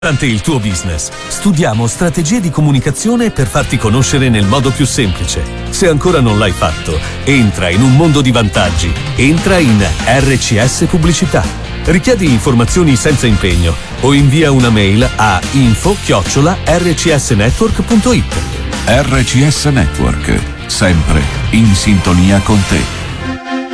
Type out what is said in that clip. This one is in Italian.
Durante il tuo business, studiamo strategie di comunicazione per farti conoscere nel modo più semplice. Se ancora non l'hai fatto, entra in un mondo di vantaggi. Entra in RCS Pubblicità. Richiedi informazioni senza impegno o invia una mail a info@rcsnetwork.it. RCS Network, sempre in sintonia con te.